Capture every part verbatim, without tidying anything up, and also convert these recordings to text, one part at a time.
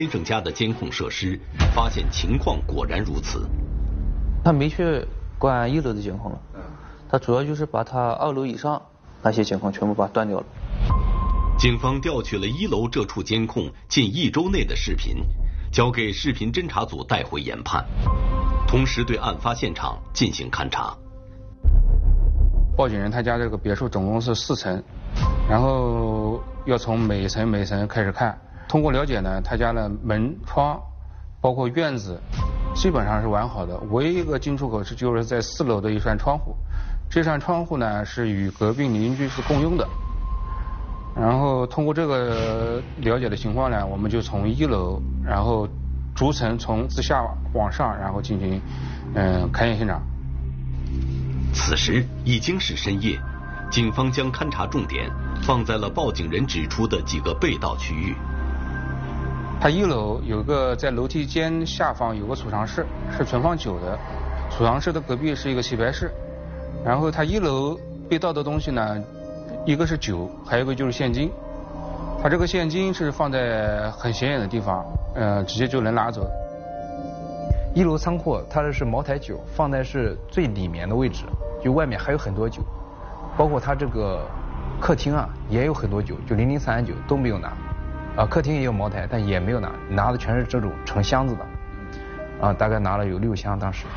先生家的监控设施，发现情况果然如此。 他没去关一楼的监控了，他主要就是把他二楼以上那些监控全部把它断掉了。 警方调取了一楼这处监控近一周内的视频，交给视频侦查组带回研判，同时对案发现场进行勘查。 报警人他家这个别墅总共是四层，然后要从每层每层开始看。通过了解呢，他家的门窗包括院子基本上是完好的，唯一一个进出口是就是在四楼的一扇窗户，这扇窗户呢是与隔壁邻居是共用的。然后通过这个了解的情况呢，我们就从一楼，然后逐层从自下往上，然后进行嗯勘验现场。 此时已经是深夜，警方将勘查重点放在了报警人指出的几个被盗区域。 他一楼有个在楼梯间下方有个储藏室，是存放酒的，储藏室的隔壁是一个棋牌室。然后他一楼被盗的东西呢，一个是酒，还有一个就是现金。他这个现金是放在很显眼的地方，呃，直接就能拿走。 一楼仓库它这是茅台酒，放在是最里面的位置，就外面还有很多酒，包括他这个客厅啊也有很多酒，就零零散散酒都没有拿。啊，客厅也有茅台，但也没有拿，拿的全是这种成箱子的，啊，大概拿了有六箱当时。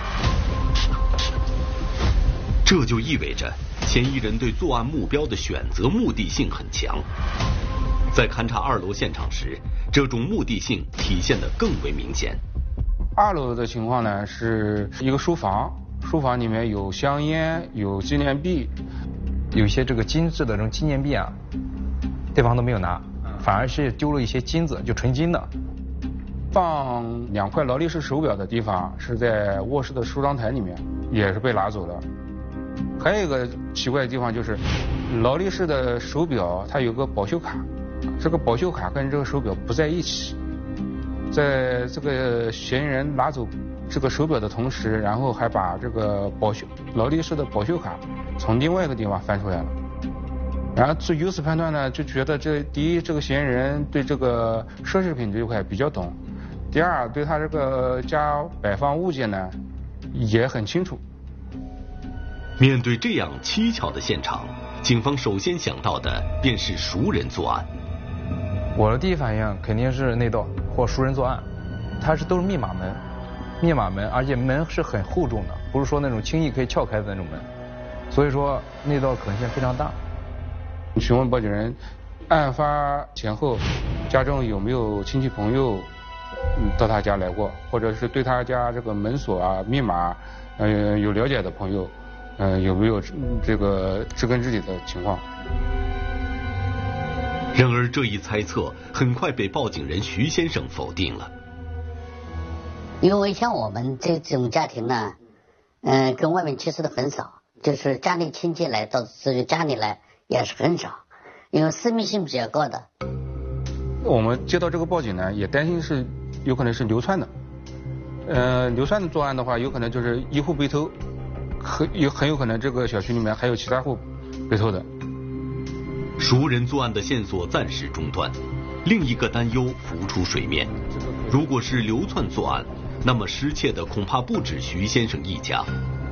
这就意味着嫌疑人对作案目标的选择目的性很强。在勘察二楼现场时，这种目的性体现得更为明显。 二楼的情况呢是一个书房，书房里面有香烟，有纪念币， 有一些这个精致的这种纪念币啊，对方都没有拿。反而是丢了一些金子，就纯金的。 放两块劳力士手表的地方是在卧室的梳妆台里面，也是被拿走了。还有一个奇怪的地方就是，劳力士的手表它有个保修卡，这个保修卡跟这个手表不在一起。在这个嫌疑人拿走这个手表的同时，然后还把这个保修劳力士的保修卡从另外一个地方翻出来了。然后由此判断呢，就觉得这第一，这个嫌疑人对这个奢侈品这一块比较懂；第二，对他这个家摆放物件呢也很清楚。 面对这样蹊跷的现场，警方首先想到的便是熟人作案。 我的第一反应肯定是内盗或熟人作案，它是都是密码门，密码门，而且门是很厚重的，不是说那种轻易可以撬开的那种门，所以说内盗可能性非常大。 询问报警人，案发前后家中有没有亲戚朋友嗯到他家来过，或者是对他家这个门锁啊、密码，呃有了解的朋友，呃有没有这个知根知底的情况？ 然而这一猜测很快被报警人徐先生否定了。 因为像我们这种家庭呢，嗯、呃，跟外面接触的很少，就是家里亲戚来到这个家里来。也是很少，因为私密性比较高的。 我们接到这个报警呢，也担心是有可能是流窜的。呃，流窜的作案的话，有可能就是一户被偷，很有很有可能这个小区里面还有其他户被偷的。 熟人作案的线索暂时中断，另一个担忧浮出水面：如果是流窜作案，那么失窃的恐怕不止徐先生一家。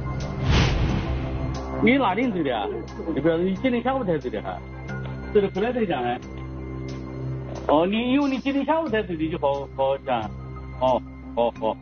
你哪点走的啊？你不要你今天下午才走的哈，走的回来才讲哎。哦，你因为你今天下午才走的就好好讲。哦，好好。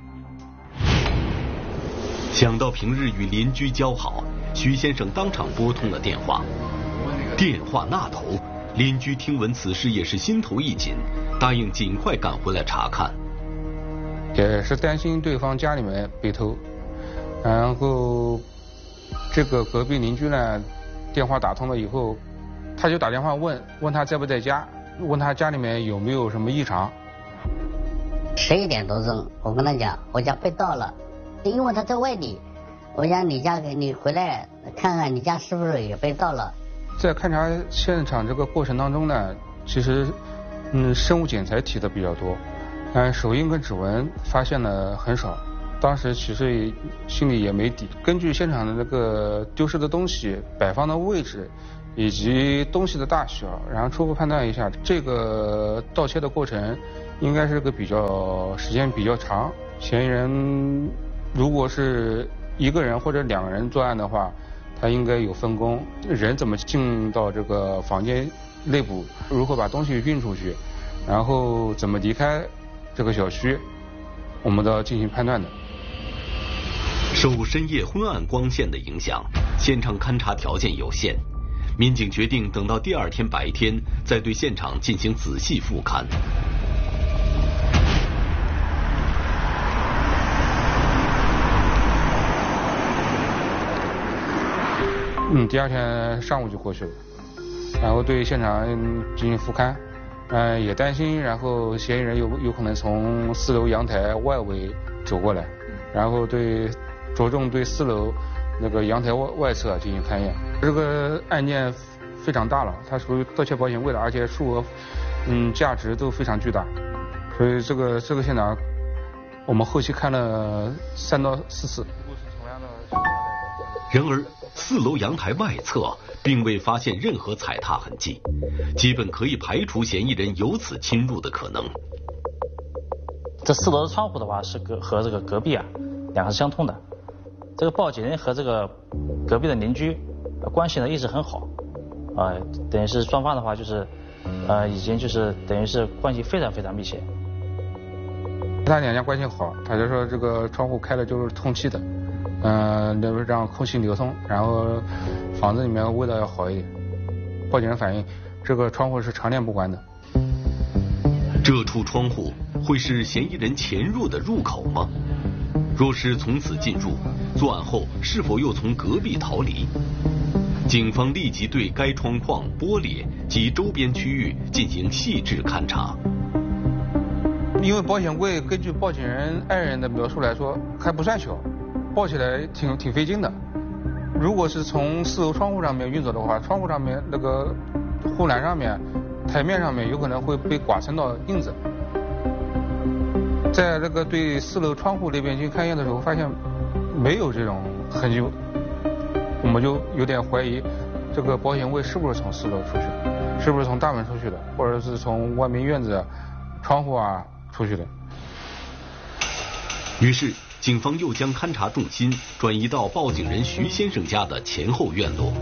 想到平日与邻居交好，徐先生当场拨通了电话。电话那头，邻居听闻此事也是心头一紧，答应尽快赶回来查看。 也是担心对方家里面被偷，然后。这个隔壁邻居呢，电话打通了以后，他就打电话问问他在不在家，问他家里面有没有什么异常。 十一点多钟，我跟他讲，我家被盗了，因为他在外地，我讲你家你回来看看你家是不是也被盗了。 在勘察现场这个过程当中呢，其实嗯生物检材提的比较多，嗯手印跟指纹发现的很少。当时其实心里也没底，根据现场的那个丢失的东西摆放的位置以及东西的大小，然后初步判断一下这个盗窃的过程应该是个比较时间比较长。嫌疑人如果是一个人或者两个人作案的话，他应该有分工，人怎么进到这个房间内部，如何把东西运出去，然后怎么离开这个小区，我们都要进行判断的。 受深夜昏暗光线的影响，现场勘查条件有限，民警决定等到第二天白天再对现场进行仔细复勘。 嗯，第二天上午就过去了，然后对现场进行复勘，嗯、呃，也担心，然后嫌疑人有有可能从四楼阳台外围走过来，然后对着重对四楼那个阳台外外侧进行勘验。这个案件非常大了，它属于盗窃保险柜的，而且数额嗯价值都非常巨大，所以这个这个现场我们后期看了三到四次。 然而，四楼阳台外侧并未发现任何踩踏痕迹，基本可以排除嫌疑人由此侵入的可能。 这四楼的窗户的话是隔和这个隔壁啊，两个是相通的。这个报警人和这个隔壁的邻居关系呢一直很好，啊、呃，等于是双方的话就是，呃，已经就是等于是关系非常非常密切。 他两家关系好，他就说这个窗户开了就是通气的。嗯，那个让空气流通，然后房子里面味道要好一点。报警人反映，这个窗户是常年不关的。 这处窗户会是嫌疑人潜入的入口吗？若是从此进入，作案后是否又从隔壁逃离？警方立即对该窗框、玻璃及周边区域进行细致勘查。 因为保险柜根据报警人爱人的描述来说，还不算小。抱起来挺挺费劲的，如果是从四楼窗户上面运走的话，窗户上面那个护栏上面、台面上面有可能会被剐蹭到印子。在那个对四楼窗户那边去勘验的时候，发现没有这种痕迹，我们就有点怀疑这个保险柜是不是从四楼出去的，是不是从大门出去的，或者是从外面院子窗户啊出去的。 于是警方又将勘查重心转移到报警人徐先生家的前后院落，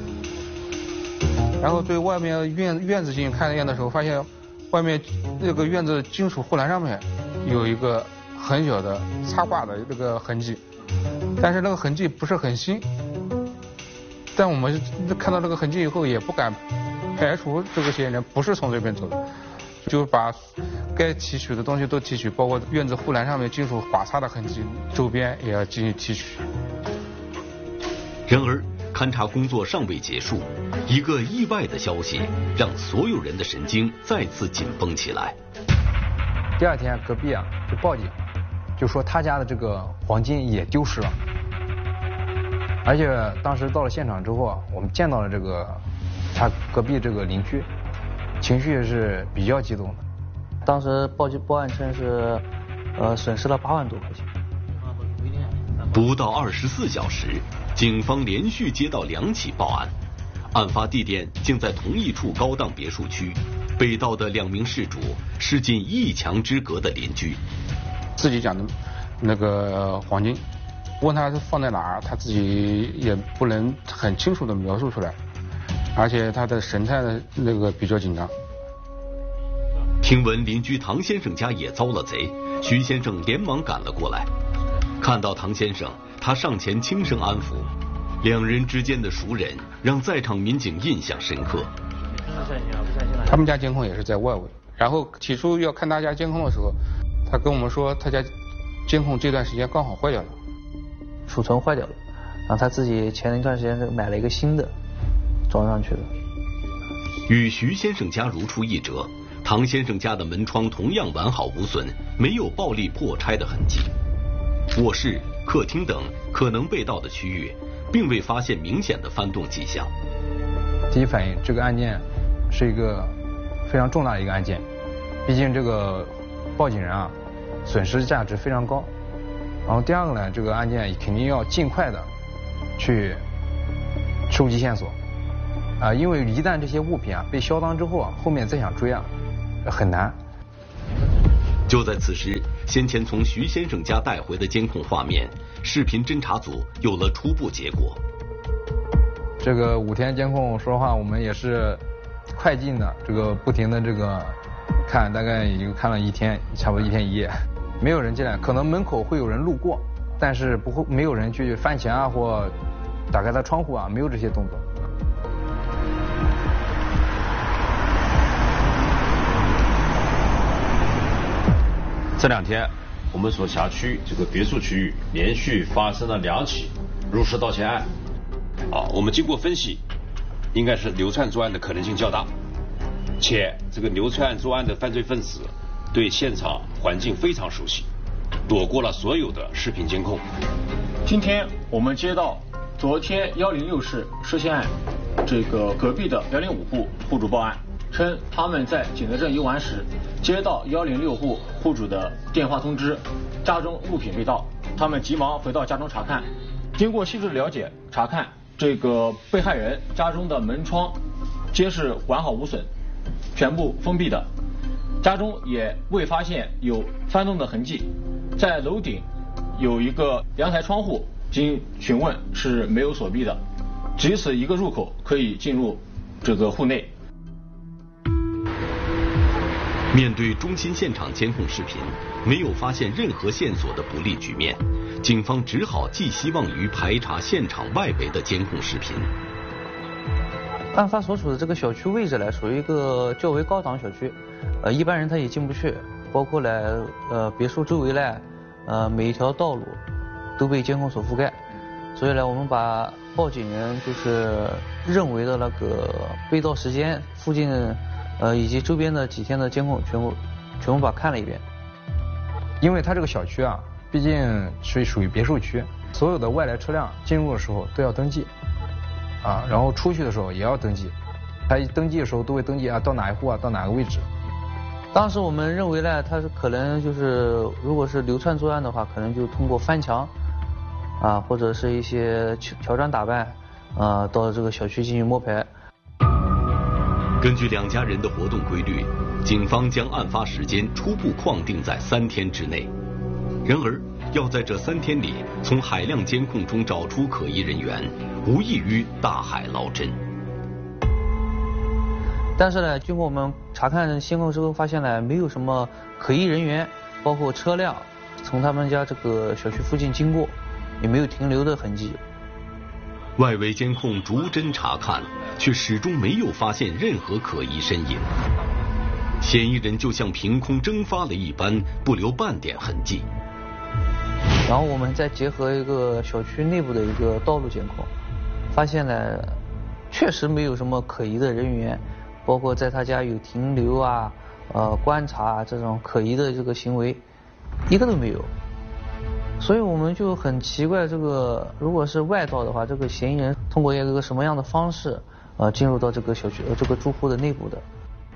然后对外面院院子进行勘验的时候，发现外面那个院子金属护栏上面有一个很小的擦挂的那个痕迹，但是那个痕迹不是很新，但我们看到这个痕迹以后也不敢排除这个嫌疑人不是从这边走的，就把该提取的东西都提取，包括院子护栏上面金属划擦的痕迹，周边也要进行提取。 然而，勘查工作尚未结束，一个意外的消息让所有人的神经再次紧绷起来。 第二天，隔壁啊就报警，就说他家的这个黄金也丢失了。而且当时到了现场之后啊，我们见到了这个他隔壁这个邻居，情绪是比较激动的。 当时报警报案称是，呃，损失了八万多块钱。 不到二十四小时，警方连续接到两起报案，案发地点竟在同一处高档别墅区，被盗的两名事主是近一墙之隔的邻居。 自己讲的那个黄金，问他是放在哪儿，他自己也不能很清楚的描述出来，而且他的神态呢那个比较紧张。 听闻邻居唐先生家也遭了贼，徐先生连忙赶了过来。看到唐先生，他上前轻声安抚，两人之间的熟人让在场民警印象深刻。 他们家监控也是在外围，然后起初要看他家监控的时候，他跟我们说他家监控这段时间刚好坏掉了， 储存坏掉了，然后他自己前一段时间是买了一个新的装上去的。 与徐先生家如出一辙，唐先生家的门窗同样完好无损，没有暴力破拆的痕迹。卧室、客厅等可能被盗的区域，并未发现明显的翻动迹象。 第一反应，这个案件是一个非常重大的一个案件，毕竟这个报警人啊，损失价值非常高。然后第二个呢，这个案件肯定要尽快的去收集线索，啊、呃，因为一旦这些物品啊被销赃之后啊，后面再想追啊很难。 就在此时，先前从徐先生家带回的监控画面，视频侦查组有了初步结果。 这个五天监控，说实话我们也是快进的，这个不停的这个看，大概也就看了一天，差不多一天一夜，没有人进来，可能门口会有人路过，但是不会没有人去翻墙啊或打开他窗户啊，没有这些动作。 这两天，我们所辖区这个别墅区域连续发生了两起入室盗窃案。啊，我们经过分析，应该是流窜作案的可能性较大，且这个流窜作案的犯罪分子对现场环境非常熟悉，躲过了所有的视频监控。 今天我们接到昨天幺零六室涉窃案这个隔壁的幺零五户户主报案，称他们在景德镇游玩时接到幺零六户户主的电话通知，家中物品被盗，他们急忙回到家中查看。经过细致了解查看，这个被害人家中的门窗皆是完好无损，全部封闭的，家中也未发现有翻动的痕迹。在楼顶有一个阳台窗户，经询问是没有锁闭的，只此一个入口可以进入这个户内。 面对中心现场监控视频没有发现任何线索的不利局面，警方只好寄希望于排查现场外围的监控视频。 案发所处的这个小区位置呢，属于一个较为高档小区，呃，一般人他也进不去，包括呢，呃，别墅周围呢，呃，每一条道路都被监控所覆盖，所以呢，我们把报警人就是认为的那个被盗时间附近。呃，以及周边的几天的监控全部全部把看了一遍。 因为它这个小区啊，毕竟是属于别墅区，所有的外来车辆进入的时候都要登记，啊，然后出去的时候也要登记。他登记的时候都会登记啊，到哪一户啊，到哪个位置。 当时我们认为呢，他是可能就是如果是流窜作案的话，可能就通过翻墙，啊，或者是一些乔装打扮，啊，到这个小区进行摸排。 根据两家人的活动规律，警方将案发时间初步框定在三天之内。然而，要在这三天里从海量监控中找出可疑人员，无异于大海捞针。 但是呢，经过我们查看监控之后，发现呢没有什么可疑人员，包括车辆从他们家这个小区附近经过，也没有停留的痕迹。 外围监控逐帧查看，却始终没有发现任何可疑身影。嫌疑人就像凭空蒸发了一般，不留半点痕迹。 然后我们再结合一个小区内部的一个道路监控，发现呢，确实没有什么可疑的人员，包括在他家有停留啊、呃观察啊这种可疑的这个行为，一个都没有。所以我们就很奇怪，这个如果是外盗的话，这个嫌疑人通过一个什么样的方式，呃，进入到这个小区呃这个住户的内部的？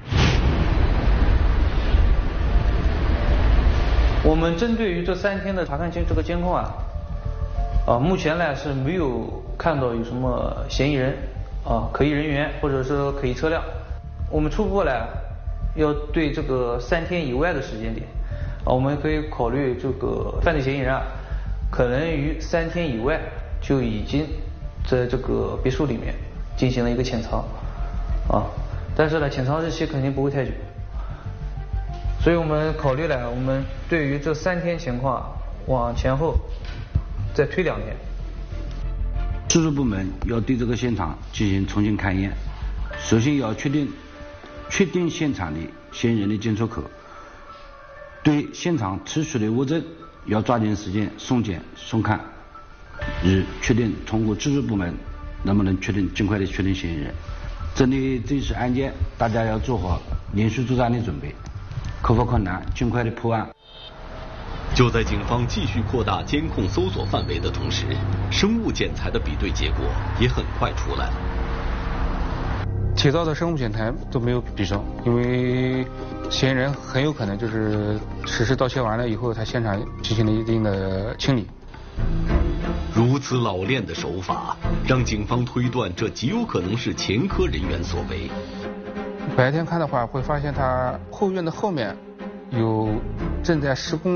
我们针对于这三天的查看监这个监控啊，呃，目前呢是没有看到有什么嫌疑人啊、呃、可疑人员或者说可疑车辆。我们初步呢要对这个三天以外的时间点。啊，我们可以考虑这个犯罪嫌疑人啊，可能于三天以外就已经在这个别墅里面进行了一个潜藏，啊，但是呢，潜藏日期肯定不会太久，所以我们考虑了，我们对于这三天情况往前后再推两天。 技术部门要对这个现场进行重新勘验，首先要确定确定现场的嫌疑人的进出口。对现场持续的物证要抓紧时间送检送看，以确定通过技术部门能不能确定尽快的确定嫌疑人。针对这起案件，大家要做好连续作战的准备，克服困难，尽快的破案。 就在警方继续扩大监控搜索范围的同时，生物检材的比对结果也很快出来了。 铁道的生物检材都没有比上，因为嫌疑人很有可能就是实施盗窃完了以后，他现场进行了一定的清理。 如此老练的手法，让警方推断这极有可能是前科人员所为。 白天看的话，会发现他后院的后面有正在施工